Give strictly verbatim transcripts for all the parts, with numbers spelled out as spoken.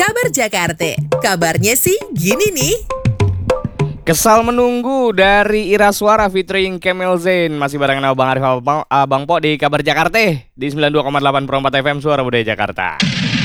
Kabar Jakarta. Kabarnya sih gini nih. Kesal menunggu dari Ira Suara featuring Kemel Zain. Masih barengan Abang Arif Abang, Abang Po di Kabar Jakarta di sembilan puluh dua koma delapan per empat F M Suara Budaya Jakarta.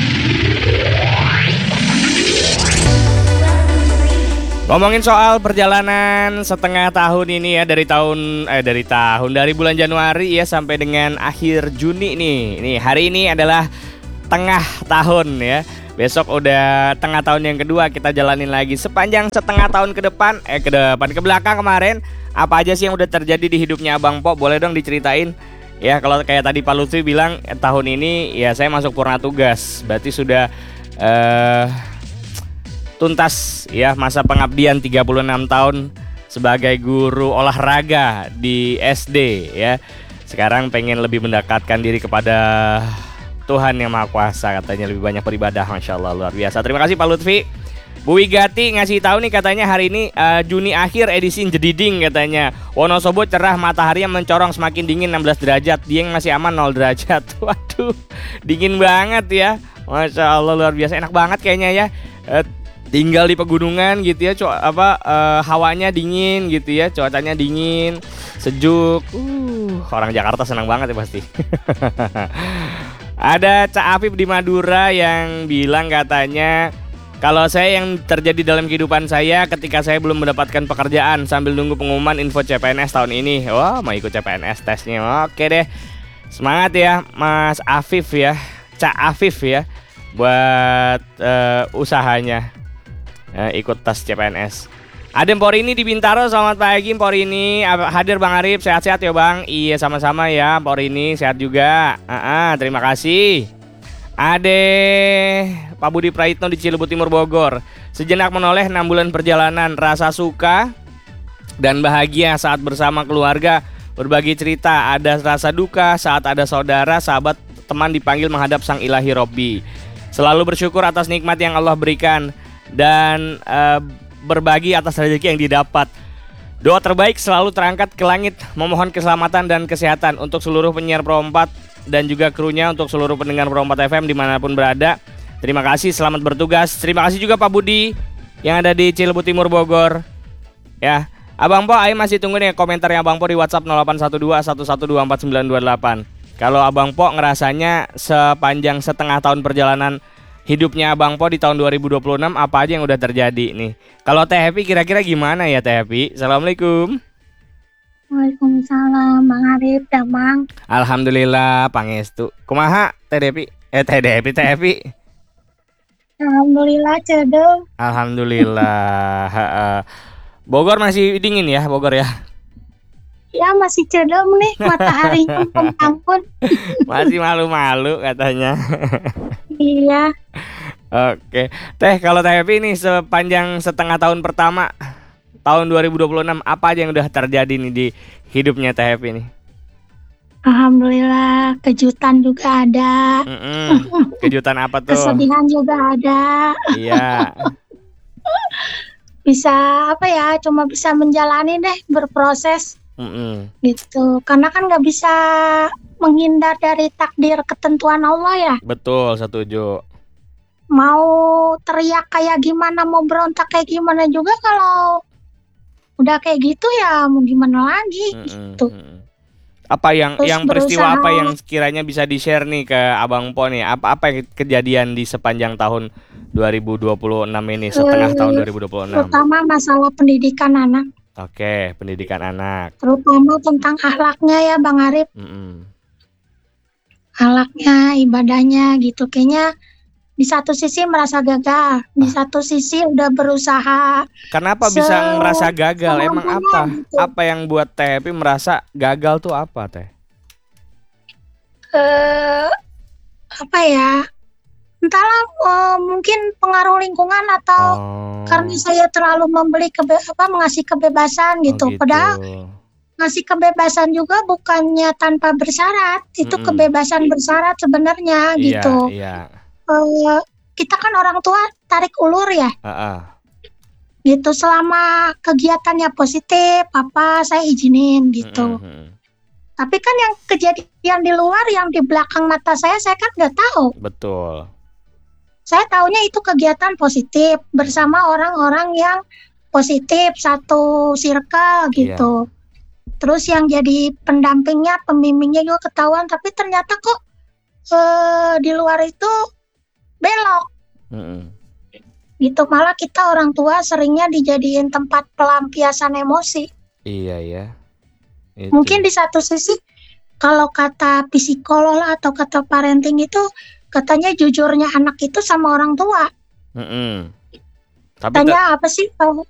Ngomongin soal perjalanan setengah tahun ini ya, dari tahun eh dari tahun dari bulan Januari ya sampai dengan akhir Juni nih. Nih hari ini adalah tengah tahun ya. Besok udah tengah tahun yang kedua kita jalanin lagi. Sepanjang setengah tahun ke depan eh ke depan ke belakang kemarin, apa aja sih yang udah terjadi di hidupnya Abang Po? Boleh dong diceritain. Ya kalau kayak tadi Pak Lutfi bilang eh, tahun ini ya saya masuk purna tugas. Berarti sudah eh tuntas ya masa pengabdian tiga puluh enam tahun sebagai guru olahraga di S D ya. Sekarang pengen lebih mendekatkan diri kepada Tuhan Yang Maha Kuasa, katanya lebih banyak beribadah. Masya Allah, luar biasa. Terima kasih Pak Lutfi. Bu Wigati ngasih tahu nih katanya hari ini uh, Juni akhir edisi jediding katanya. Wonosobo cerah, matahari yang mencorong semakin dingin enam belas derajat. Dieng masih aman nol derajat. Waduh, dingin banget ya. Masya Allah, luar biasa, enak banget kayaknya ya. Uh, tinggal di pegunungan gitu ya, co- apa uh, hawanya dingin gitu ya, cuacanya dingin, sejuk. Uh, orang Jakarta senang banget ya pasti. Ada Cak Afif di Madura yang bilang katanya, kalau saya yang terjadi dalam kehidupan saya ketika saya belum mendapatkan pekerjaan sambil nunggu pengumuman info C P N S tahun ini. Wah, mau ikut C P N S tesnya. Oke deh. Semangat ya Mas Afif ya, Cak Afif ya, buat uh, usahanya. Uh, ikut tes C P N S. Ada Porini di Bintaro, selamat pagi Porini. Hadir Bang Arif, sehat-sehat ya Bang. Iya sama-sama ya Porini, sehat juga. uh-uh, Terima kasih. Ada Pak Budi Praitno di Cilebut Timur Bogor. Sejenak menoleh enam bulan perjalanan, rasa suka dan bahagia saat bersama keluarga, berbagi cerita. Ada rasa duka saat ada saudara, sahabat, teman dipanggil menghadap Sang Ilahi Robbi. Selalu bersyukur atas nikmat yang Allah berikan dan uh, berbagi atas rezeki yang didapat. Doa terbaik selalu terangkat ke langit, memohon keselamatan dan kesehatan untuk seluruh penyiar Pro empat dan juga krunya, untuk seluruh pendengar Pro empat F M dimanapun berada. Terima kasih, selamat bertugas. Terima kasih juga Pak Budi yang ada di Cilebut Timur Bogor. Ya, Abang Po, ayo masih tunggu nih komentarnya Abang Po di WhatsApp nol delapan satu dua satu satu dua empat sembilan dua delapan. Kalau Abang Po ngerasanya sepanjang setengah tahun perjalanan hidupnya Abang Po di tahun dua ribu dua puluh enam, apa aja yang udah terjadi nih? Kalau Teh Happy kira-kira gimana ya Teh Happy? Assalamualaikum. Waalaikumsalam Bang Arif dan Bang. Alhamdulillah pangestu. Kumaha Teh Happy? Eh Teh Happy, Teh Happy. Alhamdulillah cedeng. Alhamdulillah. Bogor masih dingin ya Bogor ya? Ya masih cedeng nih, mataharinya ampun. Masih malu-malu katanya. Iya. Oke, Teh, kalau Teh Happy nih sepanjang setengah tahun pertama tahun dua ribu dua puluh enam, apa aja yang udah terjadi nih di hidupnya Teh Happy nih? Alhamdulillah, kejutan juga ada. Mm-mm. Kejutan apa tuh? Kesedihan juga ada. Iya. Bisa apa ya? Cuma bisa menjalani deh, berproses. Mm-mm. Gitu. Karena kan nggak bisa menghindar dari takdir ketentuan Allah ya. Betul, setuju. Mau teriak kayak gimana, mau berontak kayak gimana juga, kalau udah kayak gitu ya mau gimana lagi. Mm-mm. Gitu. Mm-mm. Apa yang Terus yang peristiwa berusaha- apa yang sekiranya bisa di-share nih ke Abang Po nih? Apa apa yang kejadian di sepanjang tahun dua ribu dua puluh enam ini, setengah Eh, tahun dua ribu dua puluh enam? Terutama masalah pendidikan anak, Oke, pendidikan anak. terutama tentang akhlaknya ya Bang Arif, Mm-mm. akhlaknya, ibadahnya gitu. Kayaknya di satu sisi merasa gagal, di satu sisi udah berusaha. Kenapa Se- bisa merasa gagal? Emang apa? semampunya gitu. Apa yang buat Teh Happy merasa gagal tuh apa Teh? eh apa ya? Entahlah, eh, mungkin pengaruh lingkungan atau Oh, karena saya terlalu membeli kebe- apa mengasih kebebasan gitu. oh gitu. Padahal ngasih kebebasan juga bukannya tanpa bersyarat, itu Mm-mm. kebebasan bersyarat sebenarnya Iya, gitu. iya. Eh, kita kan orang tua tarik ulur ya, Heeh. gitu. Selama kegiatannya positif, apa saya izinin gitu. Mm-mm. Tapi kan yang kejadian di luar, yang di belakang mata saya, saya kan nggak tahu. Betul. saya taunya itu kegiatan positif bersama orang-orang yang positif, satu circle gitu. Terus yang jadi pendampingnya, pembimbingnya juga ketahuan, tapi ternyata kok eh, di luar itu belok. Mm-mm. Gitu, malah kita orang tua seringnya dijadiin tempat pelampiasan emosi. Iya ya. Itu. Mungkin di satu sisi kalau kata psikolog lah atau kata parenting itu katanya jujurnya anak itu sama orang tua. Mm-mm. Tapi Katanya apa sih kalau